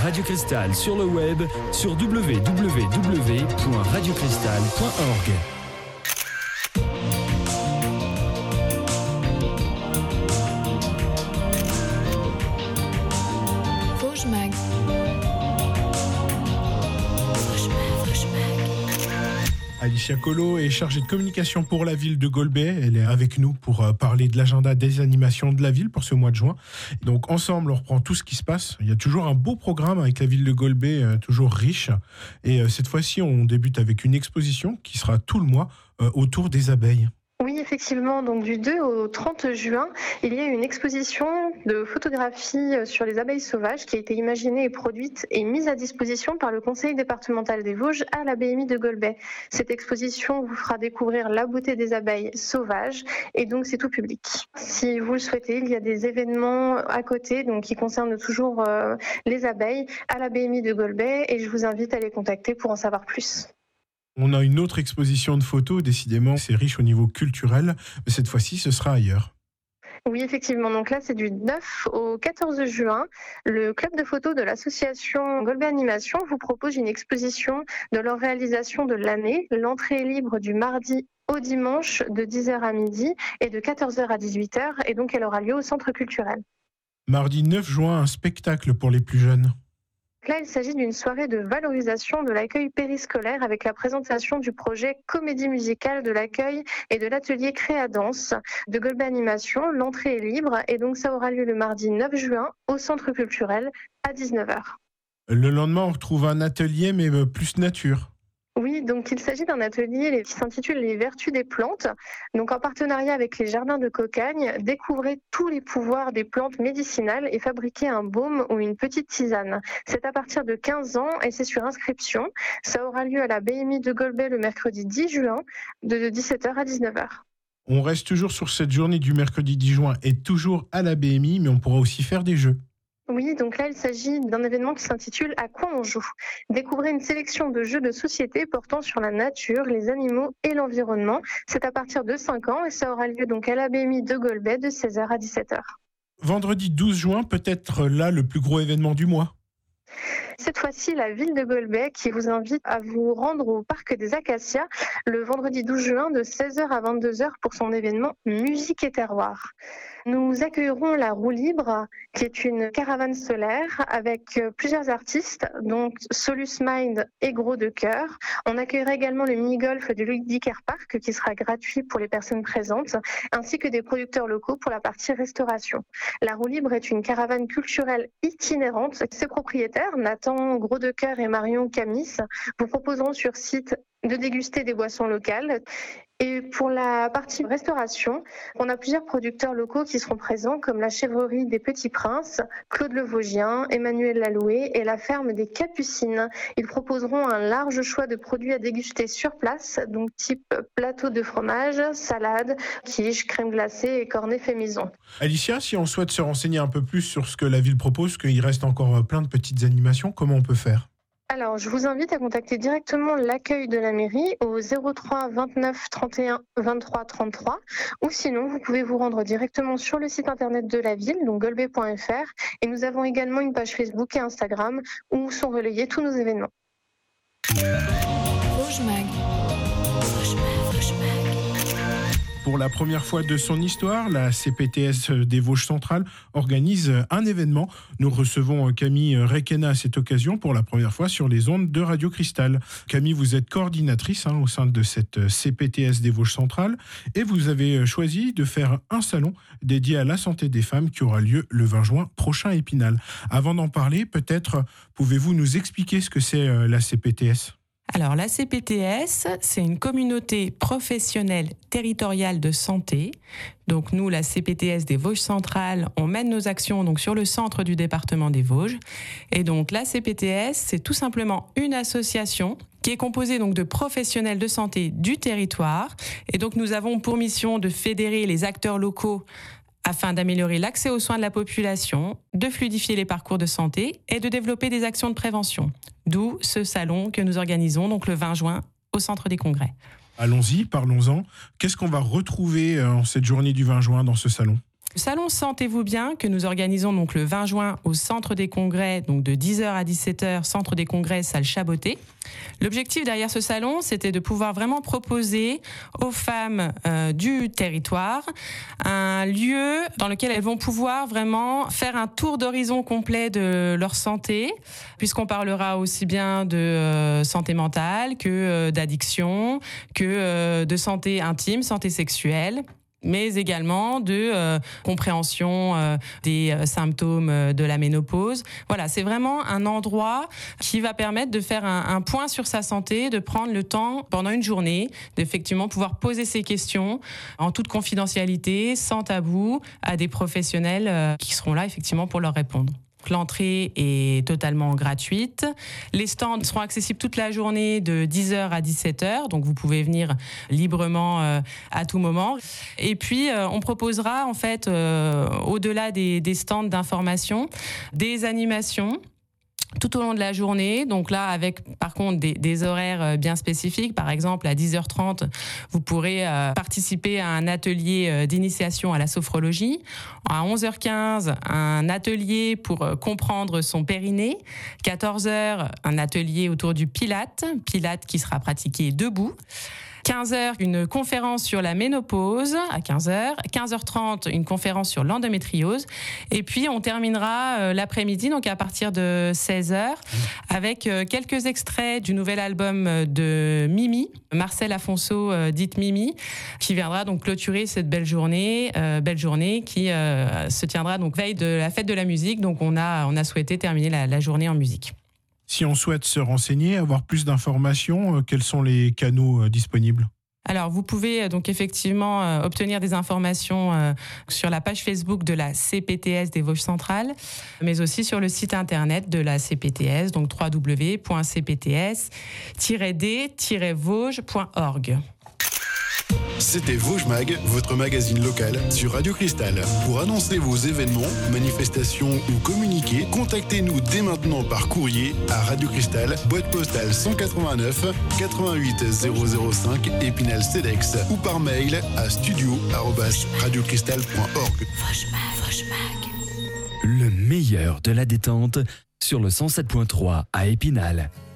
Radio Cristal sur le web sur www.radiocristal.org. Alicia Colo est chargée de communication pour la ville de Golbey. Elle est avec nous pour parler de l'agenda des animations de la ville pour ce mois de juin. Donc ensemble, on reprend tout ce qui se passe. Il y a toujours un beau programme avec la ville de Golbey, toujours riche. Et cette fois-ci, on débute avec une exposition qui sera tout le mois autour des abeilles. Oui, effectivement. Donc du 2 au 30 juin, il y a une exposition de photographie sur les abeilles sauvages qui a été imaginée et produite et mise à disposition par le conseil départemental des Vosges à la BMI de Golbey. Cette exposition vous fera découvrir la beauté des abeilles sauvages et donc c'est tout public. Si vous le souhaitez, il y a des événements à côté donc qui concernent toujours les abeilles à la BMI de Golbey et je vous invite à les contacter pour en savoir plus. On a une autre exposition de photos, décidément, c'est riche au niveau culturel, mais cette fois-ci, ce sera ailleurs. Oui, effectivement. Donc là, c'est du 9 au 14 juin. Le club de photos de l'association Golbey Animation vous propose une exposition de leur réalisation de l'année. L'entrée est libre du mardi au dimanche de 10h à midi et de 14h à 18h. Et donc, elle aura lieu au centre culturel. Mardi 9 juin, un spectacle pour les plus jeunes. Là, il s'agit d'une soirée de valorisation de l'accueil périscolaire avec la présentation du projet Comédie musicale de l'accueil et de l'atelier Créadance de Golbey Animation. L'entrée est libre et donc ça aura lieu le mardi 9 juin au centre culturel à 19h. Le lendemain, on retrouve un atelier mais plus nature. Oui, donc il s'agit d'un atelier qui s'intitule Les Vertus des plantes. Donc en partenariat avec les Jardins de Cocagne, découvrez tous les pouvoirs des plantes médicinales et fabriquez un baume ou une petite tisane. C'est à partir de 15 ans et c'est sur inscription. Ça aura lieu à la BMI de Golbey le mercredi 10 juin de 17h à 19h. On reste toujours sur cette journée du mercredi 10 juin et toujours à la BMI, mais on pourra aussi faire des jeux. Oui, donc là, il s'agit d'un événement qui s'intitule « À quoi on joue ?» Découvrez une sélection de jeux de société portant sur la nature, les animaux et l'environnement. C'est à partir de 5 ans et ça aura lieu donc à la BMI de Golbey de 16h à 17h. Vendredi 12 juin, peut-être là le plus gros événement du mois. Cette fois-ci, la ville de Golbey qui vous invite à vous rendre au parc des Acacias le vendredi 12 juin de 16h à 22h pour son événement Musique et Terroir. Nous accueillerons la Roue Libre, qui est une caravane solaire avec plusieurs artistes, dont Solus Mind et Gros de Cœur. On accueillera également le mini-golf du Ludicaire Park, qui sera gratuit pour les personnes présentes, ainsi que des producteurs locaux pour la partie restauration. La Roue Libre est une caravane culturelle itinérante. Ses propriétaires, Nathan Gros de Cœur et Marion Camis, vous proposeront sur site de déguster des boissons locales. Et pour la partie restauration, on a plusieurs producteurs locaux qui seront présents, comme la chèvrerie des Petits Princes, Claude Le Vosgien, Emmanuel Laloué et la ferme des Capucines. Ils proposeront un large choix de produits à déguster sur place, donc type plateau de fromage, salade, quiche, crème glacée et cornet fait maison. Alicia, si on souhaite se renseigner un peu plus sur ce que la ville propose, qu'il reste encore plein de petites animations, comment on peut faire ? Alors, je vous invite à contacter directement l'accueil de la mairie au 03 29 31 23 33 ou sinon, vous pouvez vous rendre directement sur le site internet de la ville, donc golbey.fr, et nous avons également une page Facebook et Instagram où sont relayés tous nos événements. Vosges Mag. Pour la première fois de son histoire, la CPTS des Vosges Centrales organise un événement. Nous recevons Camille Requena à cette occasion pour la première fois sur les ondes de Radio Cristal. Camille, vous êtes coordinatrice au sein de cette CPTS des Vosges Centrales et vous avez choisi de faire un salon dédié à la santé des femmes qui aura lieu le 20 juin prochain à Épinal. Avant d'en parler, peut-être pouvez-vous nous expliquer ce que c'est la CPTS ? Alors, la CPTS, c'est une communauté professionnelle territoriale de santé. Donc, nous, la CPTS des Vosges Centrales, on mène nos actions donc sur le centre du département des Vosges. Et donc, la CPTS, c'est tout simplement une association qui est composée donc de professionnels de santé du territoire. Et donc, nous avons pour mission de fédérer les acteurs locaux afin d'améliorer l'accès aux soins de la population, de fluidifier les parcours de santé et de développer des actions de prévention. D'où ce salon que nous organisons donc le 20 juin au Centre des Congrès. Allons-y, parlons-en. Qu'est-ce qu'on va retrouver en cette journée du 20 juin dans ce salon ? Le salon Sentez-vous bien que nous organisons donc le 20 juin au centre des congrès, donc de 10h à 17h, centre des congrès, salle Chaboté. L'objectif derrière ce salon, c'était de pouvoir vraiment proposer aux femmes du territoire un lieu dans lequel elles vont pouvoir vraiment faire un tour d'horizon complet de leur santé, puisqu'on parlera aussi bien de santé mentale que d'addiction, que de santé intime, santé sexuelle, mais également de compréhension des symptômes de la ménopause. Voilà, c'est vraiment un endroit qui va permettre de faire un point sur sa santé, de prendre le temps pendant une journée, d'effectivement pouvoir poser ses questions en toute confidentialité, sans tabou, à des professionnels qui seront là effectivement pour leur répondre. L'entrée est totalement gratuite. Les stands seront accessibles toute la journée de 10h à 17h, donc vous pouvez venir librement à tout moment. Et puis, on proposera en fait, au-delà des stands d'information, des animations tout au long de la journée, donc là avec par contre des horaires bien spécifiques. Par exemple, à 10h30, vous pourrez participer à un atelier d'initiation à la sophrologie. À 11h15, un atelier pour comprendre son périnée. 14h, un atelier autour du Pilate qui sera pratiqué debout. 15h, une conférence sur la ménopause à 15h. 15h30, une conférence sur l'endométriose. Et puis, on terminera l'après-midi, donc à partir de 16h, avec quelques extraits du nouvel album de Mimi, Marcel Afonso, dite Mimi, qui viendra donc clôturer cette belle journée qui se tiendra donc veille de la fête de la musique. Donc, on a souhaité terminer la journée en musique. Si on souhaite se renseigner, avoir plus d'informations, quels sont les canaux disponibles ? Alors, vous pouvez donc effectivement obtenir des informations sur la page Facebook de la CPTS des Vosges Centrales, mais aussi sur le site internet de la CPTS, donc www.cpts-d-vosges.org. C'était Vosges Mag, votre magazine local sur Radio Cristal. Pour annoncer vos événements, manifestations ou communiquer, contactez-nous dès maintenant par courrier à Radio Cristal, boîte postale 189 88 005 Épinal Cedex ou par mail à studio@radiocristal.org. Vosges Mag. Le meilleur de la détente sur le 107.3 à Épinal.